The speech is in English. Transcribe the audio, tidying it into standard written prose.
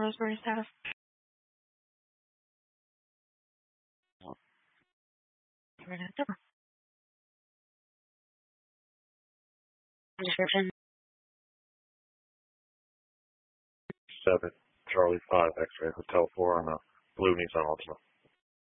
Roseberry status. Description. 7 Charlie 5 X-Ray Hotel 4 on a blue Nissan Altima.